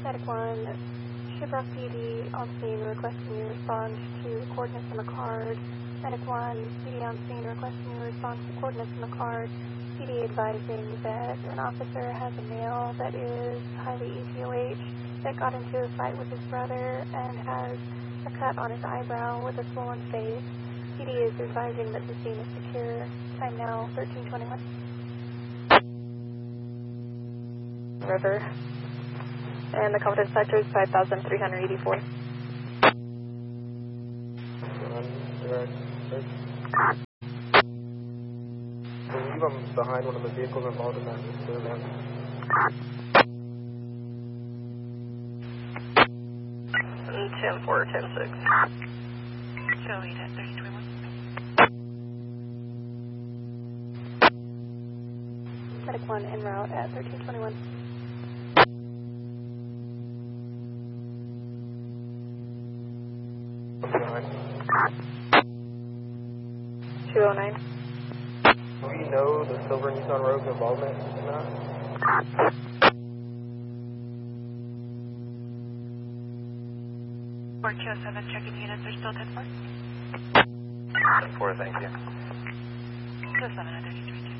Medic 1, Shiprock PD on scene requesting you respond to coordinates on the card. Medic 1, PD on scene requesting you respond to coordinates on the card. PD advising that an officer has a male that is highly ETOH that got into a fight with his brother and has a cut on his eyebrow with a swollen face. PD is advising that the scene is secure. Time now, 13:21. River. And the confidence factor is 5,384. I believe I'm behind one of the vehicles involved in that event. 10-4, 10-6. Show 8 at 3021. Medic 1 en route at 1321. Behind. 209. Do we know the silver Nissan Rogue's involvement in that? Port 207, checking units are still 10-4. 10-4, thank you. 207 at 3032.